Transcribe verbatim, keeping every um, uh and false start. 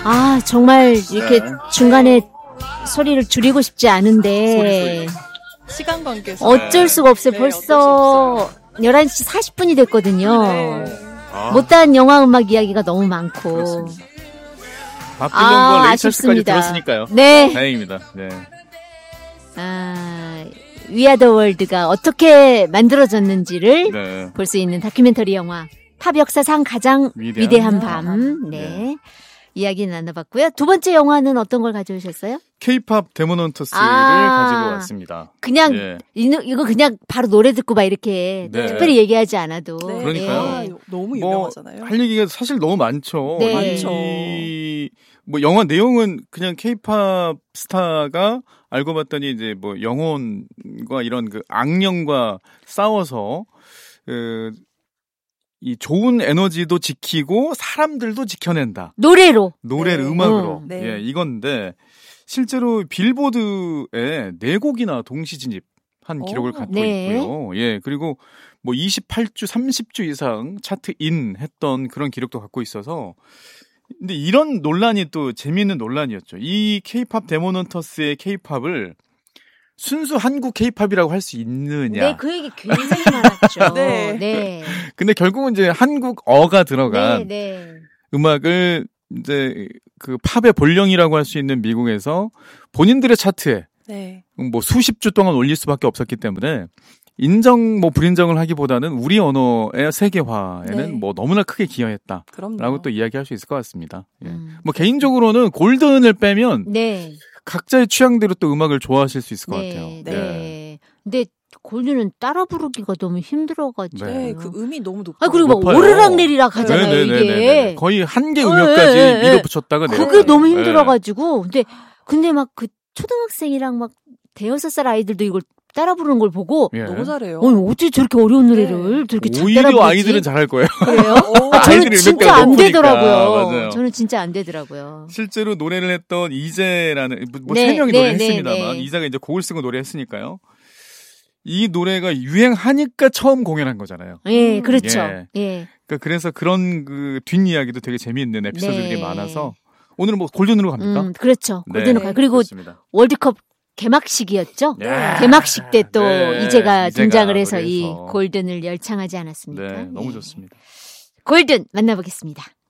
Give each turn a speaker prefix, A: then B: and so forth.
A: 아, 정말 이렇게
B: 네.
A: 중간에 소리를 줄이고 싶지 않은데.
C: 소리, 소리. 시간 관계상.
A: 어쩔 수가 없어요.
C: 네,
A: 벌써 열한 시 사십 분이 됐거든요.
C: 네.
B: 아,
A: 못다한 영화 음악 이야기가 너무 많고.
B: 그렇습니다. 밥
A: 아,
B: 딜런과 레이첼스까지
A: 아쉽습니다.
B: 들었으니까요.
A: 네.
B: 다행입니다. 네.
A: 아, 위아더 월드가 어떻게 만들어졌는지를
B: 네.
A: 볼 수 있는 다큐멘터리 영화 팝 역사상 가장
B: 위대한,
A: 위대한 밤. 네.
B: 네.
A: 이야기 나눠봤고요. 두 번째 영화는 어떤 걸 가져오셨어요?
B: K-팝 데모넌터스를
A: 아.
B: 가지고 왔습니다.
A: 그냥
B: 예.
A: 이, 이거 그냥 바로 노래 듣고 막 이렇게
B: 네.
A: 특별히 얘기하지 않아도.
C: 네.
B: 그러니까요.
C: 아, 너무 유명하잖아요.
B: 뭐, 할 얘기가 사실 너무 많죠.
A: 네.
C: 많죠.
B: 이, 뭐, 영화 내용은 그냥 케이팝 스타가 알고 봤더니 이제 뭐, 영혼과 이런 그 악령과 싸워서, 그, 이 좋은 에너지도 지키고 사람들도 지켜낸다.
A: 노래로.
B: 노래
C: 네.
B: 음악으로.
A: 어,
C: 네.
B: 예, 이건데, 실제로 빌보드에 네 곡이나 동시 진입한
C: 오,
B: 기록을 갖고
A: 네.
B: 있고요. 예, 그리고 뭐 이십팔 주, 삼십 주 이상 차트 인 했던 그런 기록도 갖고 있어서 근데 이런 논란이 또 재미있는 논란이었죠. 이 케이팝 데모넌터스의 케이팝을 순수 한국 케이팝이라고 할 수 있느냐.
A: 네, 그 얘기 굉장히 많았죠.
C: 네.
A: 네.
B: 근데 결국은 이제 한국어가 들어간
A: 네, 네.
B: 음악을 이제 그 팝의 본령이라고 할 수 있는 미국에서 본인들의 차트에
C: 네.
B: 뭐 수십 주 동안 올릴 수밖에 없었기 때문에 인정 뭐 불인정을 하기보다는 우리 언어의 세계화에는
C: 네.
B: 뭐 너무나 크게 기여했다라고
C: 그럼요.
B: 또 이야기할 수 있을 것 같습니다. 예.
A: 음.
B: 뭐 개인적으로는 골든을 빼면
A: 네.
B: 각자의 취향대로 또 음악을 좋아하실 수 있을 것
A: 네,
B: 같아요.
A: 네.
B: 예.
A: 근데 골드는 따라 부르기가 너무 힘들어가지고.
C: 네, 그 음이 너무 높아.
A: 아, 그리고 막
B: 높아요.
A: 오르락내리락 하잖아요,
B: 네네네네네.
A: 이게.
B: 거의 한 개
A: 어,
B: 음역까지
A: 예, 예, 예.
B: 밀어붙였다가
A: 그게
B: 내려가요.
A: 너무
B: 예.
A: 힘들어가지고. 근데, 근데 막 그 초등학생이랑 막 대여섯 살 아이들도 이걸 따라 부르는 걸 보고.
B: 예.
C: 너무 잘해요.
A: 어, 어떻게 저렇게 어려운 노래를
C: 네.
A: 저렇게 잘 따라
B: 오히려
A: 부르지?
B: 아이들은 잘할 거예요.
A: 그래요?
C: 오,
A: 아, 저는
B: 아이들이
A: 진짜
B: 음역대가
A: 안
B: 높으니까.
A: 되더라고요.
B: 맞아요.
A: 저는 진짜 안 되더라고요.
B: 실제로 노래를 했던 이재라는 뭐
A: 네,
B: 세 명이
A: 네,
B: 노래했습니다만
A: 네, 네.
B: 이재가 이제 곡을 쓰고 노래했으니까요. 이 노래가 유행하니까 처음 공연한 거잖아요.
A: 예,
C: 음.
A: 그렇죠.
B: 예.
A: 예.
B: 그러니까 그래서 그런 그 뒷이야기도 되게 재미있는 에피소드들이
A: 네.
B: 많아서 오늘은 뭐 골든으로 갑니까?
A: 음, 그렇죠.
B: 네,
A: 골든으로 가. 그리고
B: 그렇습니다.
A: 월드컵 개막식이었죠.
B: 야.
A: 개막식 때 또
B: 네,
A: 이제가
B: 이재가
A: 등장을 해서 이
B: 노래해서.
A: 골든을 열창하지 않았습니까?
B: 네, 너무
A: 예.
B: 좋습니다.
A: 골든 만나보겠습니다.